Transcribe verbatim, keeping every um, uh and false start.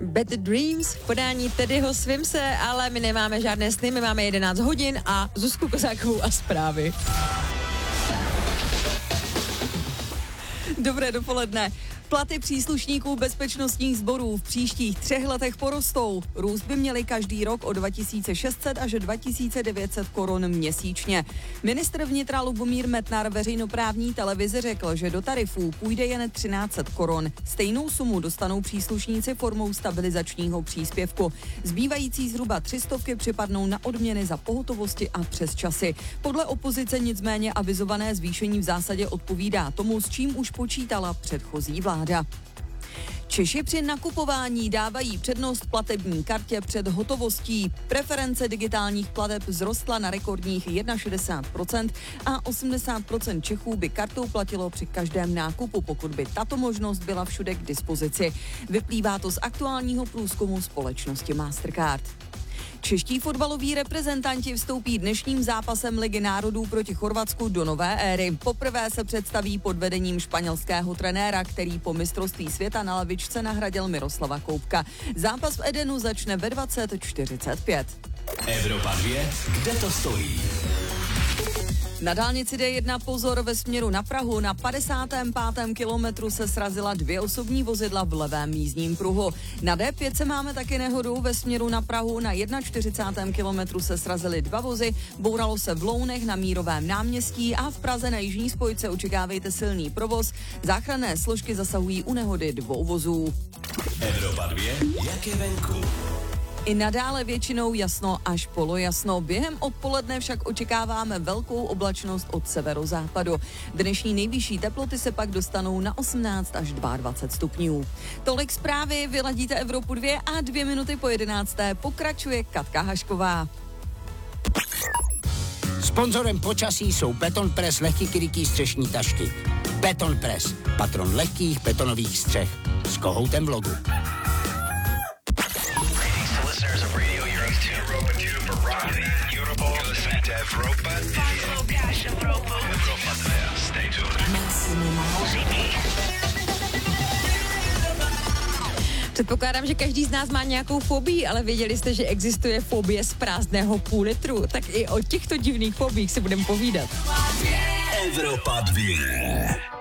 Bad Dreams v podání Teddyho Swimse, ale my nemáme žádné sny, my máme jedenáct hodin a Zuzku Kozákovou a zprávy. Dobré dopoledne. Platy příslušníků bezpečnostních sborů v příštích třech letech porostou. Růst by měli každý rok o dva tisíce šest set až dva tisíce devět set korun měsíčně. Ministr vnitra Lubomír Metnar veřejnoprávní televizi řekl, že do tarifů půjde jen třináct set korun. Stejnou sumu dostanou příslušníci formou stabilizačního příspěvku. Zbývající zhruba tři stovky připadnou na odměny za pohotovosti a přesčasy. Podle opozice nicméně avizované zvýšení v zásadě odpovídá tomu, s čím už počítala předchozí vláda. Češi při nakupování dávají přednost platební kartě před hotovostí. Preference digitálních plateb vzrostla na rekordních šedesát jedna procent a osmdesát procent Čechů by kartou platilo při každém nákupu, pokud by tato možnost byla všude k dispozici. Vyplývá to z aktuálního průzkumu společnosti Mastercard. Čeští fotbaloví reprezentanti vstoupí dnešním zápasem Ligy národů proti Chorvatsku do nové éry. Poprvé se představí pod vedením španělského trenéra, který po mistrovství světa na lavičce nahradil Miroslava Koupka. Zápas v Edenu začne ve dvacet čtyřicet pět. Evropa dvě, kde to stojí? Na dálnici D jedna pozor ve směru na Prahu. Na padesátém pátém kilometru se srazila dvě osobní vozidla v levém jízdním pruhu. Na D pět se máme taky nehodu ve směru na Prahu. Na čtyřicátém prvním kilometru se srazily dva vozy, bouralo se v Lounech na Mírovém náměstí a v Praze na jižní spojce očekávejte silný provoz. Záchranné složky zasahují u nehody dvou vozů. Evropa dvě, jak je venku? I nadále většinou jasno až polojasno. Během odpoledne však očekáváme velkou oblačnost od severozápadu. Dnešní nejvyšší teploty se pak dostanou na osmnáct až dvacet dva stupňů. Tolik zprávy, vyladíte Evropu dvě a dvě minuty po jedenácté pokračuje Katka Hašková. Sponzorem počasí jsou Beton Press lehký krytí střešní tašky. Beton Press, patron lehkých betonových střech. S kohoutem v logu. Předpokládám, že každý z nás má nějakou fobii, ale věděli jste, že existuje fobie z prázdného půl litru, tak i o těchto divných fobiích si budeme povídat. Evropa dvě.